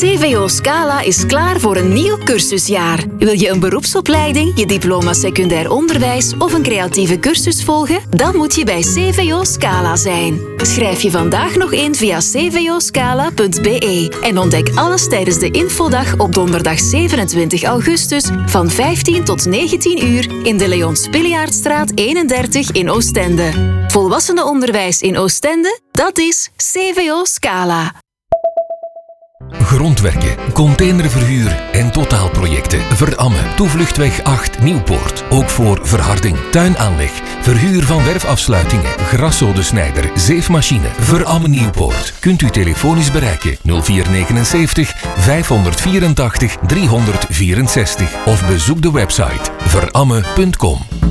CVO Scala is klaar voor een nieuw cursusjaar. Wil je een beroepsopleiding, je diploma secundair onderwijs of een creatieve cursus volgen? Dan moet je bij CVO Scala zijn. Schrijf je vandaag nog in via cvoscala.be en ontdek alles tijdens de infodag op donderdag 27 augustus van 15 tot 19 uur in de Leon Spiljaardstraat 31 in Oostende. Volwassenenonderwijs in Oostende, dat is CVO Scala. Grondwerken, containerverhuur en totaalprojecten. Veramme, Toevluchtweg 8 Nieuwpoort. Ook voor verharding, tuinaanleg, verhuur van werfafsluitingen, graszodensnijder, zeefmachine. Veramme Nieuwpoort. Kunt u telefonisch bereiken 0479 584 364 of bezoek de website veramme.com.